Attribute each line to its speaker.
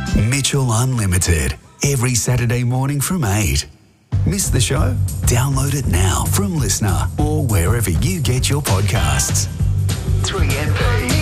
Speaker 1: Mitchell Unlimited, every Saturday morning from 8. Miss the show? Download it now from Listener or wherever you get your podcasts. 3MP.